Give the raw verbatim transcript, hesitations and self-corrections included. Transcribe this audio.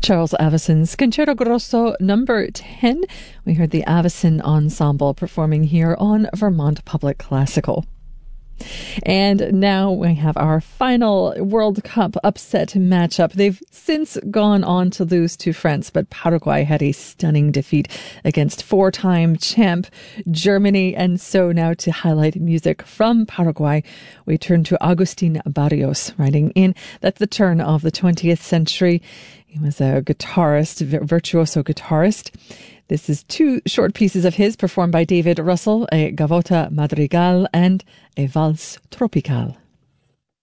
Charles Avison's Concerto Grosso number ten. We heard the Avison Ensemble performing here on Vermont Public Classical. And now we have our final World Cup upset matchup. They've since gone on to lose to France, but Paraguay had a stunning defeat against four-time champ Germany. And so now to highlight music from Paraguay, we turn to Agustin Barrios, writing in at the turn of the twentieth century. He was a guitarist, virtuoso guitarist. This is two short pieces of his performed by David Russell, a Gavota Madrigal and a Valse Tropical.